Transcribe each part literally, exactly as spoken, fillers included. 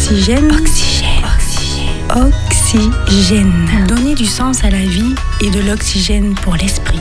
Oxygène. Oxygène. Oxygène. Oxygène. Donner du sens à la vie et de l'oxygène pour l'esprit.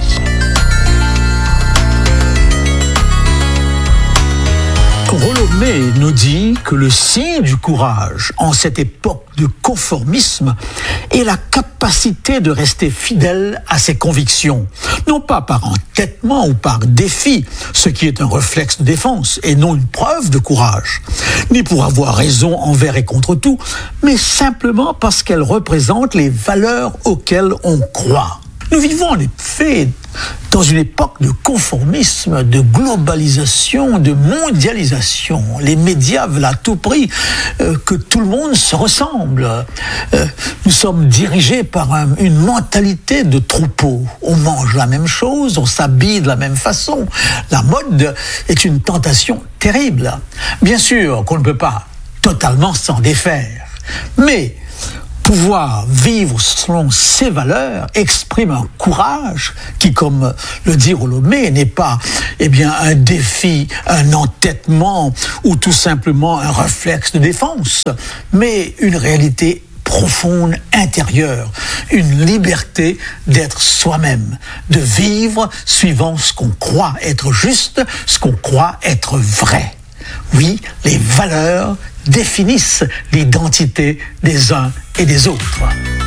Rollo May nous dit que le signe du courage en cette époque de conformisme est la capacité de rester fidèle à ses convictions, non pas par entêtement ou par défi, ce qui est un réflexe de défense et non une preuve de courage, ni pour avoir raison envers et contre tout, mais simplement parce qu'elle représente les valeurs auxquelles on croit. Nous vivons en effet dans une époque de conformisme, de globalisation, de mondialisation. Les médias veulent à tout prix euh, que tout le monde se ressemble. Euh, nous sommes dirigés par un, une mentalité de troupeau. On mange la même chose, on s'habille de la même façon. La mode est une tentation terrible. Bien sûr qu'on ne peut pas totalement s'en défaire, mais pouvoir vivre selon ses valeurs exprime un courage qui, comme le dit Rollo May, n'est pas eh bien, un défi, un entêtement ou tout simplement un réflexe de défense, mais une réalité profonde intérieure, une liberté d'être soi-même, de vivre suivant ce qu'on croit être juste, ce qu'on croit être vrai. Oui, les valeurs définissent l'identité des uns et des autres.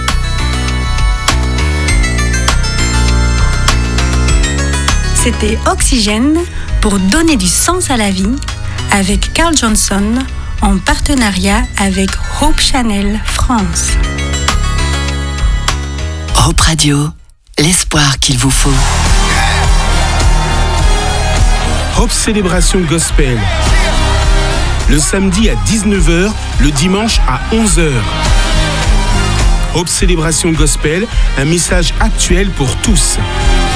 C'était Oxygène pour donner du sens à la vie avec Carl Johnson en partenariat avec Hope Channel France. Hope Radio, l'espoir qu'il vous faut. Hope Célébration Gospel. Le samedi à dix-neuf heures, le dimanche à onze heures. Hope Célébration Gospel, un message actuel pour tous.